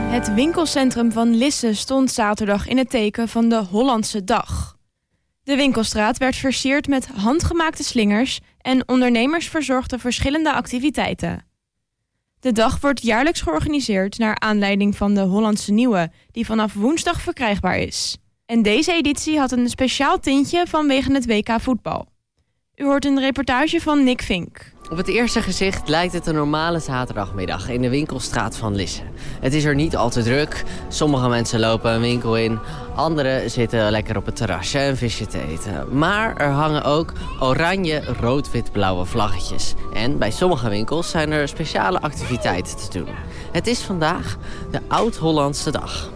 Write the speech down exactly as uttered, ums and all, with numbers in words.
Het winkelcentrum van Lisse stond zaterdag in het teken van de Hollandse Dag. De winkelstraat werd versierd met handgemaakte slingers en ondernemers verzorgden verschillende activiteiten. De dag wordt jaarlijks georganiseerd naar aanleiding van de Hollandse Nieuwe, die vanaf woensdag verkrijgbaar is. En deze editie had een speciaal tintje vanwege het W K voetbal. U hoort een reportage van Nick Vink. Op het eerste gezicht lijkt het een normale zaterdagmiddag in de winkelstraat van Lisse. Het is er niet al te druk. Sommige mensen lopen een winkel in. Anderen zitten lekker op het terrasje een visje te eten. Maar er hangen ook oranje, rood-wit-blauwe vlaggetjes. En bij sommige winkels zijn er speciale activiteiten te doen. Het is vandaag de Oud-Hollandse Dag.